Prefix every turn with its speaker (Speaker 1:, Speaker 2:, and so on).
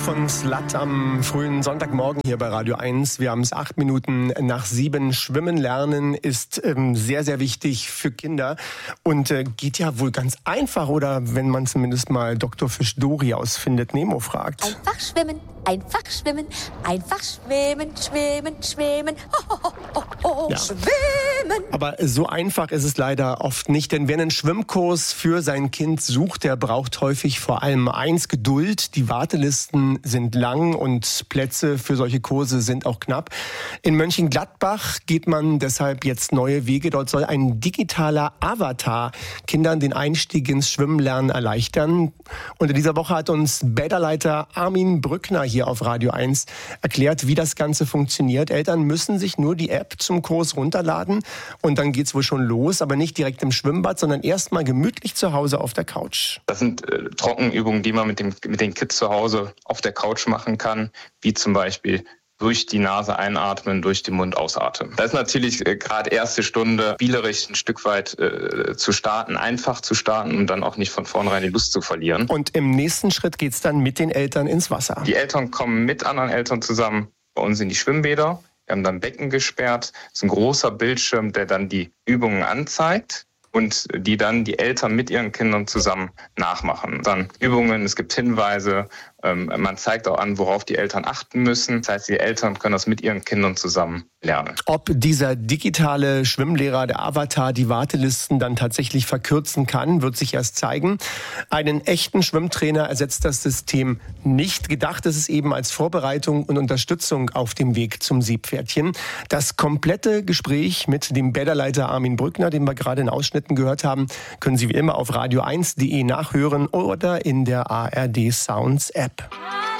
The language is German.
Speaker 1: von Slut am frühen Sonntagmorgen hier bei Radio 1. Wir haben es 8 Minuten nach 7. Schwimmen lernen ist sehr, sehr wichtig für Kinder und geht ja wohl ganz einfach, oder wenn man zumindest mal Dr. Fisch-Dori aus Findet Nemo fragt.
Speaker 2: Einfach schwimmen, einfach schwimmen, einfach schwimmen, schwimmen, schwimmen,
Speaker 1: Ja.
Speaker 2: schwimmen.
Speaker 1: Aber so einfach ist es leider oft nicht, denn wer einen Schwimmkurs für sein Kind sucht, der braucht häufig vor allem eins: Geduld. Die Wartelisten sind lang und Plätze für solche Kurse sind auch knapp. In Mönchengladbach geht man deshalb jetzt neue Wege. Dort soll ein digitaler Avatar Kindern den Einstieg ins Schwimmenlernen erleichtern. Und in dieser Woche hat uns Bäderleiter Armin Brückner hier auf Radio 1 erklärt, wie das Ganze funktioniert. Eltern müssen sich nur die App zum Kurs runterladen und dann geht's wohl schon los, aber nicht direkt im Schwimmbad, sondern erstmal gemütlich zu Hause auf der Couch.
Speaker 3: Das sind Trockenübungen, die man mit den Kids zu Hause auf der Couch machen kann, wie zum Beispiel durch die Nase einatmen, durch den Mund ausatmen. Das ist natürlich gerade erste Stunde spielerisch ein Stück weit zu starten, einfach zu starten und dann auch nicht von vornherein die Lust zu verlieren.
Speaker 1: Und im nächsten Schritt geht's dann mit den Eltern ins Wasser.
Speaker 3: Die Eltern kommen mit anderen Eltern zusammen bei uns in die Schwimmbäder. Wir haben dann Becken gesperrt. Das ist ein großer Bildschirm, der dann die Übungen anzeigt und die dann die Eltern mit ihren Kindern zusammen nachmachen. Dann Übungen, es gibt Hinweise, man zeigt auch an, worauf die Eltern achten müssen. Das heißt, die Eltern können das mit ihren Kindern zusammen lernen.
Speaker 1: Ob dieser digitale Schwimmlehrer, der Avatar, die Wartelisten dann tatsächlich verkürzen kann, wird sich erst zeigen. Einen echten Schwimmtrainer ersetzt das System nicht. Gedacht ist es eben als Vorbereitung und Unterstützung auf dem Weg zum Seepferdchen. Das komplette Gespräch mit dem Bäderleiter Armin Brückner, den wir gerade in Ausschnitten gehört haben, können Sie wie immer auf radio1.de nachhören oder in der ARD Sounds App.